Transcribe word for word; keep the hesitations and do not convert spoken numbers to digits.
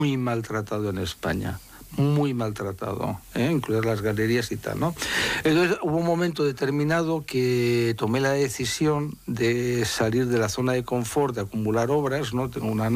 muy maltratado en España. Muy maltratado, ¿eh? Incluir las galerías y tal, ¿no? Entonces hubo un momento determinado que tomé la decisión de salir de la zona de confort, de acumular obras, ¿no? Tengo una